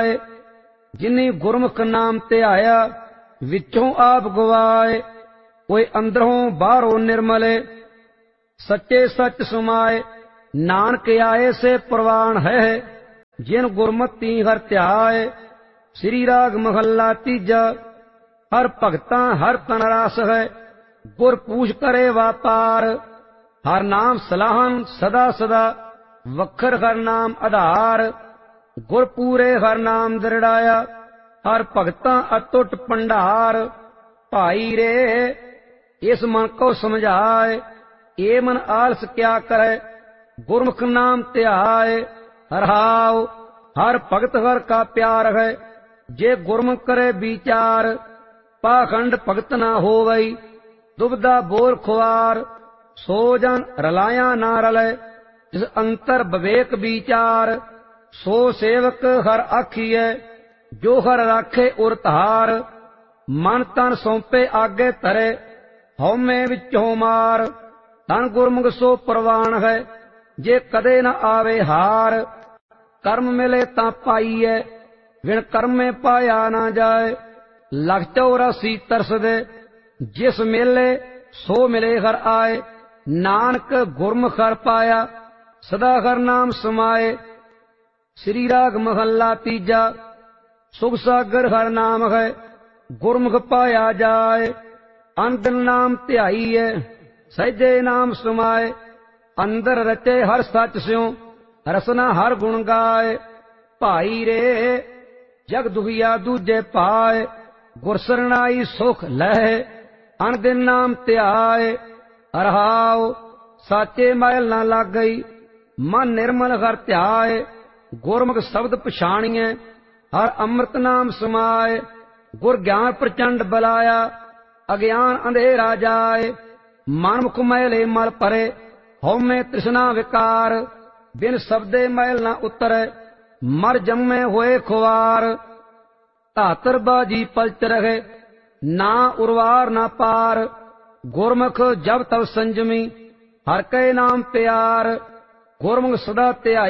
जाए। जिन्नी गुरमुख नाम ध्याया विचों आप गवाए। कोई अंदरों बाहरों निर्मले सच्चे सच समाए। नानक आए से प्रवान है जिन गुरमति हर ध्याए। श्री राग महला तीजा। हर भगतां हर तन रास है गुर पूछ करे वापार। हर नाम सलाहन सदा सदा वखर हर नाम आधार। गुर पूरे हर नाम दृढ़ाया हर भगतां अतुट भंडार। भाई रे इस मन को समझाए ये मन आलस क्या करे। गुरमुख नाम ध्याए हरहाओ हर भगत हर का प्यार है। जे गुरमुख करे विचार पाखंड भगत ना होवई। दुबदा बोल खुआर सो जन रलाया ना रले। जिस अंतर विवेक विचार सो सेवक हर आखिए। जो हर राखे उर धार मन तन सौंपे आगे धरे हौमे विचों मार। धन गुरमुख सो प्रवान है जे कदे न आवे हार। कर्म मिले तां पाईए बिन कर्म में पाया ना जाए। लख 84 तरस दे जिस मेले सो मिले हर आए। नानक गुरमुख हर पाया सदा हर नाम समाए। श्री राग महला तीजा। सुख सागर हर नाम है गुरमुख पाया जाए। अंदर नाम ध्याईए सहजे नाम समाए। अंदर रचे हर सच स्यों रसना हर गुण गाए। भाई रे जग दुखिया दूजे पाए गुर सरनाई सुख लहे। अन दिन नाम ध्याए हरहाओ साचे मैल न लग गई। मन निर्मल हर ध्याए गुरमुख शब्द पछाणिए हर अमृत नाम समाए। गुर ज्ञान प्रचंड बलाया अज्ञान अंधेरा जाए। मन मुख मैले मल परे हौमे तृष्णा विकार। बिन शब्दे मैल न उतरे मर जम्मे होए खुआर। धातर बाजी पलच रहे ना उर्वार ना पार। गुरमुख जब तब संजमी हर के नाम प्यार। गुरमुख सदा ध्याई